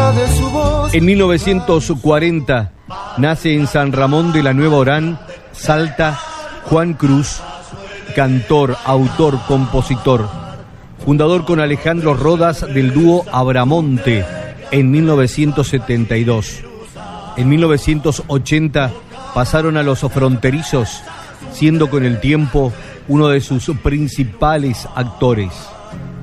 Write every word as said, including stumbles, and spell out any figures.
dulzura de su voz. En mil novecientos cuarenta nace en San Ramón de la Nueva Orán, Salta, Juan Cruz, cantor, autor, compositor, fundador con Alejandro Rodas del dúo Abramonte en mil novecientos setenta y dos. En mil novecientos ochenta pasaron a Los Fronterizos, siendo con el tiempo uno de sus principales actores.